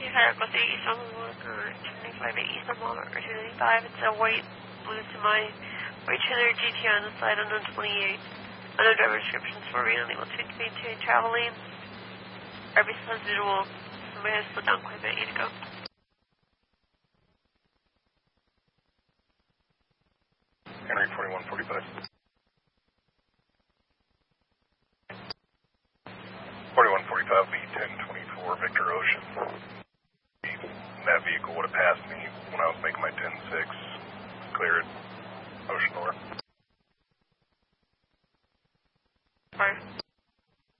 Echo 3 East on 295 East on Walnut, or 295. It's a white blue semi, white trailer GTR on the side, unknown 28. Unknown driver descriptions for being unable to maintain travel lanes. RB says visual. Somebody has slowed down quite a bit. 8 to go. Henry 4145. 4145 B1024 Victor Ocean. That vehicle would have passed me when I was making my 10-6. Clear it. Ocean North.